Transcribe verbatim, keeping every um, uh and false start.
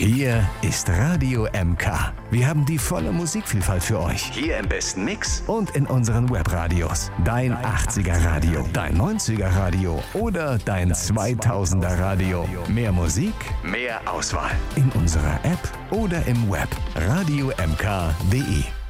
Hier ist Radio M K. Wir haben die volle Musikvielfalt für euch. Hier im besten Mix und in unseren Webradios. Dein achtziger Radio, dein neunziger Radio oder dein zweitausender Radio. Mehr Musik, mehr Auswahl. In unserer App oder im Web. radio m k punkt d e